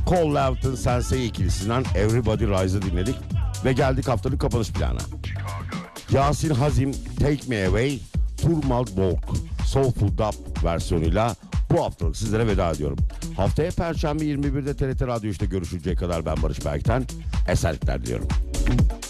Cole Levton Sensei ikilisinden Everybody Rise'ı dinledik ve geldik haftanın kapanış planına. Yasin Hazim Take Me Away Turmal Walk Soulful Dub versiyonuyla bu haftalık sizlere veda ediyorum. Haftaya Perşembe 21'de TRT Radyo 3'te görüşünceye kadar ben Barış Berk'ten esenlikler diliyorum.